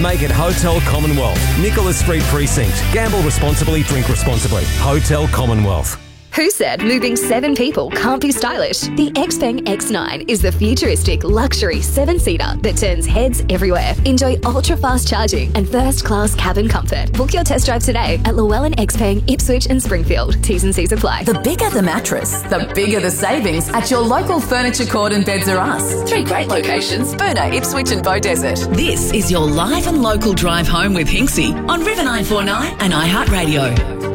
Make it Hotel Commonwealth, Nicholas Street Precinct. Gamble responsibly, drink responsibly. Hotel Commonwealth. Who said moving 7 people can't be stylish? The XPeng X9 is the futuristic luxury 7-seater that turns heads everywhere. Enjoy ultra-fast charging and first-class cabin comfort. Book your test drive today at Llewellyn, XPeng, Ipswich and Springfield. T's and C's apply. The bigger the mattress, the bigger the savings at your local Furniture Court and Beds R Us. 3 great locations, Burner, Ipswich and Beaudesert. This is your live and local drive home with Hinksy on River 949 and iHeartRadio.